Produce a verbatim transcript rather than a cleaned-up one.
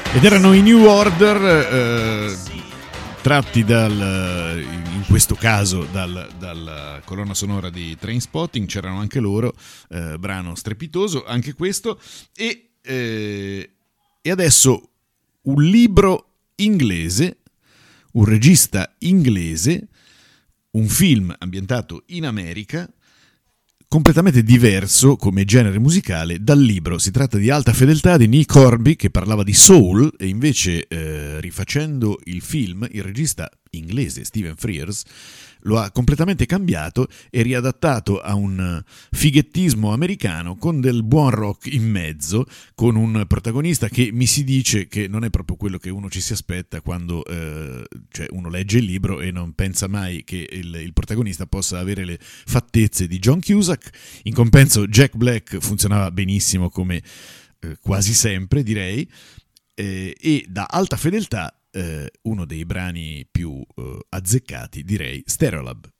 Ed erano i New Order, eh, tratti dal, in questo caso dal, dalla colonna sonora di Trainspotting. C'erano anche loro, eh, brano strepitoso anche questo. E, eh, e adesso un libro inglese, un regista inglese, un film ambientato in America, completamente diverso come genere musicale dal libro. Si tratta di Alta Fedeltà di Nick Hornby, che parlava di soul, e invece eh, rifacendo il film il regista inglese Stephen Frears lo ha completamente cambiato e riadattato a un fighettismo americano con del buon rock in mezzo, con un protagonista che mi si dice che non è proprio quello che uno ci si aspetta quando eh, cioè uno legge il libro e non pensa mai che il, il protagonista possa avere le fattezze di John Cusack. In compenso Jack Black funzionava benissimo, come eh, quasi sempre direi, eh, e da Alta Fedeltà Eh, uno dei brani più eh, azzeccati, direi, Stereolab.